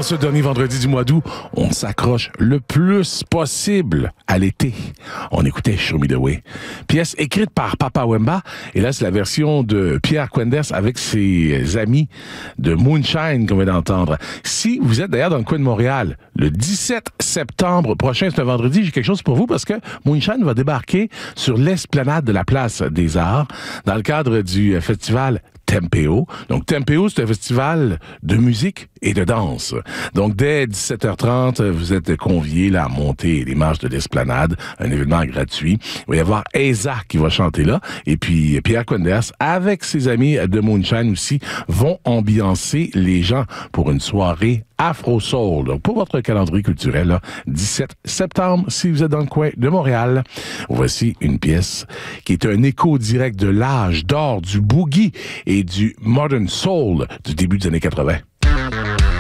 En ce dernier vendredi du mois d'août, on s'accroche le plus possible à l'été. On écoutait Show Me The Way. Pièce écrite par Papa Wemba. Et là, c'est la version de Pierre Quenders avec ses amis de Moonshine qu'on vient d'entendre. Si vous êtes d'ailleurs dans le coin de Montréal, le 17 septembre prochain, c'est un vendredi, j'ai quelque chose pour vous parce que Moonshine va débarquer sur l'esplanade de la Place des Arts dans le cadre du festival Tempo. Donc, Tempo, c'est un festival de musique et de danse. Donc, dès 17h30, vous êtes conviés là, à monter les marches de l'esplanade, un événement gratuit. Il va y avoir Eza qui va chanter là, et puis Pierre Quenders, avec ses amis de Moonshine aussi, vont ambiancer les gens pour une soirée Afro Soul. Donc, pour votre calendrier culturel, là, 17 septembre, si vous êtes dans le coin de Montréal, voici une pièce qui est un écho direct de l'âge d'or du boogie et du modern soul du début des années 80.